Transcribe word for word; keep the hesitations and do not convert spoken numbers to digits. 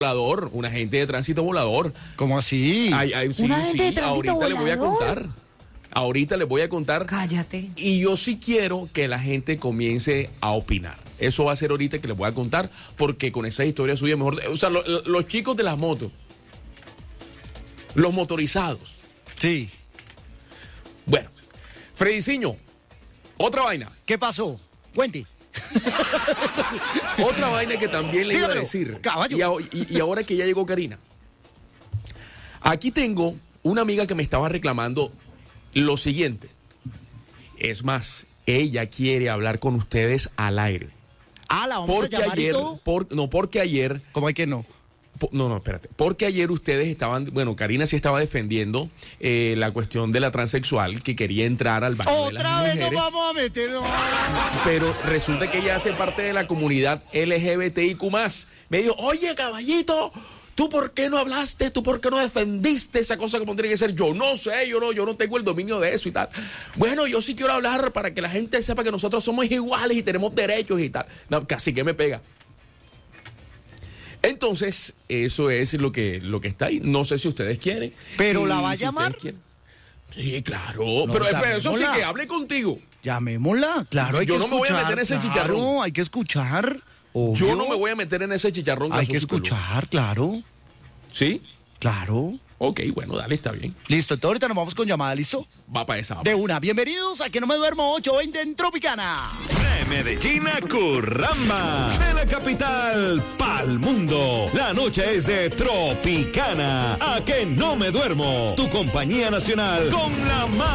volador, un agente de tránsito volador. ¿Cómo así? Ay, ay, sí, ¿Un agente sí, de tránsito ahorita les voy a volador? contar. Ahorita les voy a contar. Cállate. Y yo sí quiero que la gente comience a opinar. Eso va a ser ahorita que les voy a contar, porque con esa historia suya mejor. O sea, lo, lo, los chicos de las motos, los motorizados. Sí. Bueno, Frediciño, otra vaina. ¿Qué pasó? Cuente. Otra vaina que también le iba a Dígamelo, decir. caballo. Y, a- y- y ahora que ya llegó Karina. Aquí tengo una amiga que me estaba reclamando lo siguiente. Es más, ella quiere hablar con ustedes al aire. Ah, la vamos Porque a llamar y ayer, todo. por- no, porque ayer, ¿Cómo hay que no? po- no, no, espérate, porque ayer ustedes estaban, bueno, Karina sí estaba defendiendo eh, la cuestión de la transexual que quería entrar al baño de las Otra vez nos mujeres, vamos a meter. no. pero resulta que ella hace parte de la comunidad L G B T I Q más. Me dijo, oye, caballito, ¿tú por qué no hablaste? ¿Tú por qué no defendiste esa cosa como tiene que ser? Yo no sé, yo no, yo no tengo el dominio de eso y tal. Bueno, yo sí quiero hablar para que la gente sepa que nosotros somos iguales y tenemos derechos y tal. No, casi que me pega. Entonces, eso es lo que, lo que está ahí. No sé si ustedes quieren. ¿Pero Y la va a si llamar? ustedes quieren. Sí, claro. No, pero espera, eso sí llamémosla. que hable contigo. Llamémosla. Claro, hay Yo que no me voy a escuchar. meter en ese claro, chicharrón. hay que escuchar. Yo obvio. no me voy a meter en ese chicharrón. Hay que gasoso y peludo. escuchar, claro. ¿Sí? Claro. Ok, bueno, dale, está bien. Listo, entonces ahorita nos vamos con llamada, ¿listo? Va para esa. va De pa' esa. una. Bienvenidos a Que No Me Duermo ocho veinte en Tropicana. De Medellín a Curramba, de la capital pa'l mundo. La noche es de Tropicana. A Que No Me Duermo, tu compañía nacional con la más